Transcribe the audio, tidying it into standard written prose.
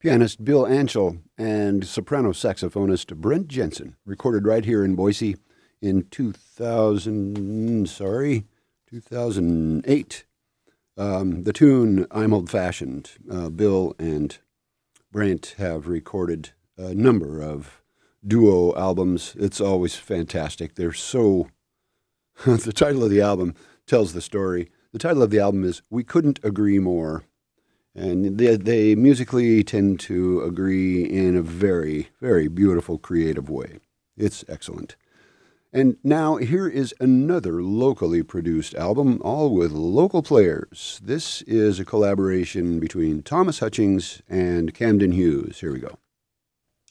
Pianist Bill Anschel and soprano saxophonist Brent Jensen, recorded right here in Boise in 2008. The tune I'm Old Fashioned. Bill and Brent have recorded a number of duo albums. It's always fantastic. They're so... The title of the album tells the story. The title of the album is We Couldn't Agree More. And they musically tend to agree in a very, very beautiful, creative way. It's excellent. And now here is another locally produced album, all with local players. This is a collaboration between Thomas Hutchings and Camden Hughes. Here we go.